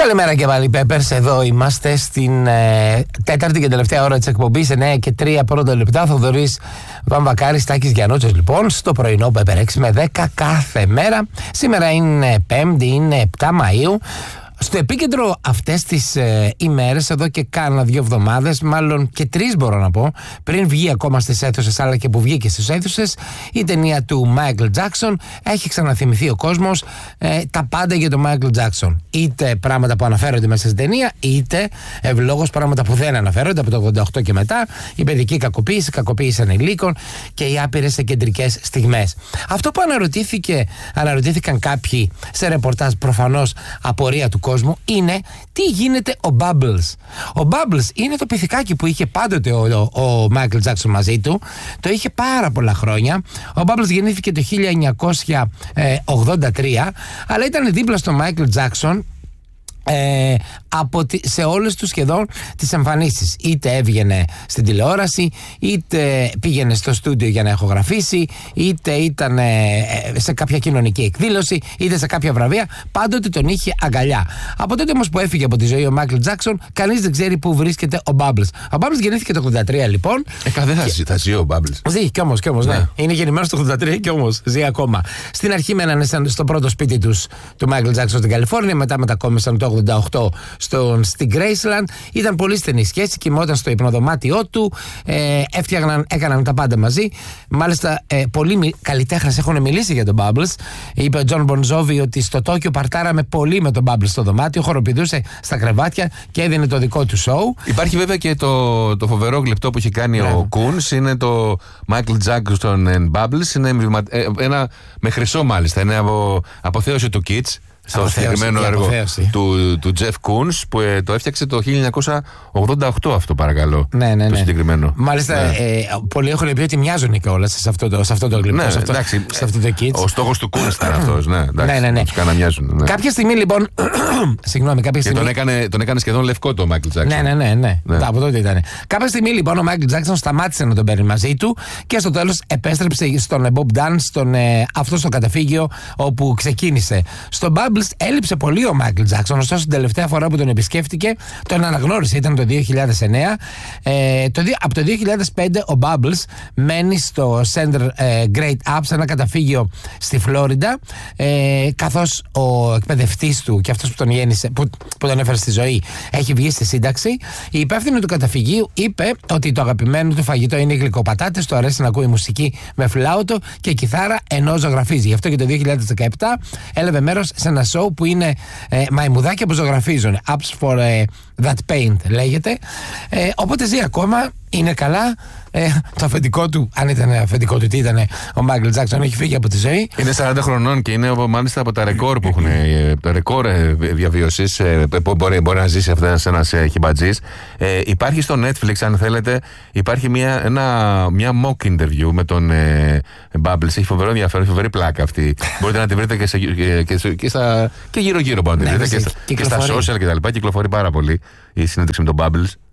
Καλημέρα και πάλι, Peppers. Εδώ είμαστε στην τέταρτη και τελευταία ώρα της εκπομπής. 9 και 3 πρώτα λεπτά. Θοδωρής Βαμβακάρης, Τάκης Γιαννότσος. Λοιπόν, στο πρωινό Pepper 6 με 10 κάθε μέρα. Σήμερα είναι Πέμπτη, είναι 7 Μαΐου. Στο επίκεντρο αυτές τις ημέρες, εδώ και κάνα 2 εβδομάδες, μάλλον και 3 μπορώ να πω, πριν βγει ακόμα στις αίθουσες, αλλά και που βγήκε στις αίθουσες, η ταινία του Michael Jackson. Έχει ξαναθυμηθεί ο κόσμος τα πάντα για τον Michael Jackson. Είτε πράγματα που αναφέρονται μέσα στην ταινία, είτε ευλόγως πράγματα που δεν αναφέρονται από το 88 και μετά, η παιδική κακοποίηση ανηλίκων και οι άπειρες κεντρικές στιγμές. Αυτό που αναρωτήθηκαν κάποιοι σε ρεπορτάζ, προφανώς απορία του κόσμου, είναι τι γίνεται ο Bubbles. Ο Bubbles είναι το πυθικάκι που είχε πάντοτε ο Michael Jackson μαζί του. Το είχε πάρα πολλά χρόνια. Ο Bubbles γεννήθηκε το 1983, αλλά ήταν δίπλα στο Michael Jackson σε όλες τους σχεδόν τις εμφανίσεις. Είτε έβγαινε στην τηλεόραση, είτε πήγαινε στο στούντιο για να ηχογραφήσει, είτε ήταν σε κάποια κοινωνική εκδήλωση, είτε σε κάποια βραβεία. Πάντοτε τον είχε αγκαλιά. Από τότε όμως που έφυγε από τη ζωή ο Michael Jackson, κανείς δεν ξέρει πού βρίσκεται ο Bubbles. Ο Bubbles γεννήθηκε το 83 λοιπόν. Δεν θα ζει ο Bubbles. Ζει κι όμως, ναι. Είναι γεννημένος το 83 κι όμως ζει ακόμα. Στην αρχή μένανε στο πρώτο σπίτι του Michael Jackson στην Καλιφόρνια, μετά μετακόμισαν το 88 στην Graceland. Ήταν πολύ στενή σχέση, κοιμόταν στο υπνοδωμάτιό του, έκαναν τα πάντα μαζί. Μάλιστα, πολλοί καλλιτέχνες έχουν μιλήσει για τον Bubbles. Είπε ο John Bon Jovi ότι στο Τόκιο παρτάραμε πολύ με τον Bubbles στο δωμάτιο, χοροπηδούσε στα κρεβάτια και έδινε το δικό του show. Υπάρχει βέβαια και το φοβερό γλυπτό που έχει κάνει ο Coons, είναι το Michael Jackson and Bubbles. Είναι ένα με χρυσό μάλιστα, είναι αποθέωση του Kids. Στο συγκεκριμένο έργο του Jeff Koons που το έφτιαξε το 1988 αυτό, παρακαλώ. Ναι. Το συγκεκριμένο. Μάλιστα, πολλοί έχουν πει ότι μοιάζουν κιόλας σε αυτό το γλυπτό, σε αυτό το Kids. Ο στόχος του Koons ήταν αυτός, ναι. Τους κάνα μοιάζουν. Κάποια στιγμή λοιπόν. Συγγνώμη, κάποια στιγμή. Και τον έκανε σχεδόν λευκό το Michael Jackson. Ναι. Από τότε ήταν. Κάποια στιγμή λοιπόν ο Michael Jackson σταμάτησε να τον παίρνει μαζί του και στο τέλος επέστρεψε στον Bob Dance, αυτό στο καταφύγιο όπου ξεκίνησε. Στον Bubbles έλειψε πολύ ο Michael Jackson, ωστόσο την τελευταία φορά που τον επισκέφτηκε τον αναγνώρισε, ήταν το 2009. Από το 2005 ο Bubbles μένει στο Center Great Ups, ένα καταφύγιο στη Φλόριντα, καθώς ο εκπαιδευτής του και αυτός που τον γέννησε, που τον έφερε στη ζωή, έχει βγει στη σύνταξη. Η υπεύθυνη του καταφυγίου είπε ότι το αγαπημένο του φαγητό είναι οι γλυκοπατάτες, του αρέσει να ακούει μουσική με φλάουτο και κιθάρα ενώ ζωγραφίζει. Γι' αυτό και το 2017 έλαβε μέρος σε ένα show που είναι μαϊμουδάκια που ζωγραφίζουν. Apps for that paint λέγεται. Οπότε ζει ακόμα, είναι καλά. Το αφεντικό του, αν ήταν αφεντικό του, τι ήταν ο Michael Jackson, έχει φύγει από τη ζωή. Είναι 40 χρονών και είναι μάλιστα από τα ρεκόρ που έχουν. Το ρεκόρ διαβίωσης που μπορεί να ζήσει ένας χιμπατζής. Υπάρχει στο Netflix, αν θέλετε, υπάρχει μια mock interview με τον Bubbles. Έχει φοβερό ενδιαφέρον, φοβερή πλάκα αυτή. Μπορείτε να τη βρείτε και γύρω-γύρω. Και στα social κτλ. Κυκλοφορεί πάρα πολύ η συνέντευξη με τον Bubbles.